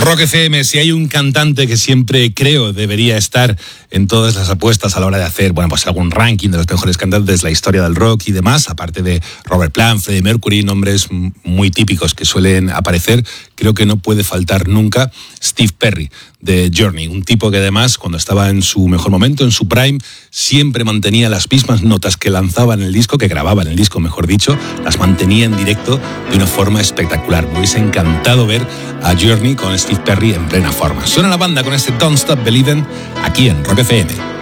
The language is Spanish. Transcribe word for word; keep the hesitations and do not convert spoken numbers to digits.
Rock F M, si hay un cantante que siempre creo debería estar en todas las apuestas a la hora de hacer, bueno, pues algún ranking de los mejores cantantes de la historia del rock y demás, aparte de Robert Plant, Freddie Mercury, nombres muy típicos que suelen aparecer, creo que no puede faltar nunca Steve Perry de Journey, un tipo que además cuando estaba en su mejor momento, en su prime, siempre mantenía las mismas notas que lanzaba en el disco, que grababa en el disco, mejor dicho, las mantenía en directo de una forma espectacular. Me hubiese encantado ver a Journey con Steve Perry en plena forma. Suena la banda con este Don't Stop Believin' aquí en Rock F M.